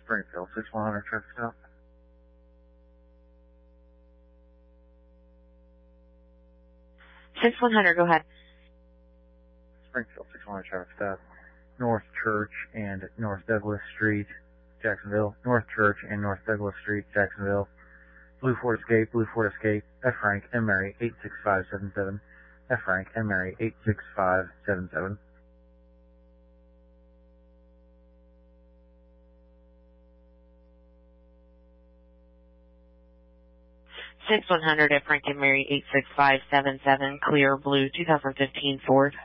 Springfield, 6100 traffic stop. Six 100, go ahead. Springfield, 6100 traffic stop. North Church and North Douglas Street, Jacksonville. North Church and North Douglas Street, Jacksonville. Blue Ford Escape, F. Frank M. Mary, 86577. F. Frank M. Mary, 86577. 6100 at Frank and Mary 86577, clear blue 2015 Ford.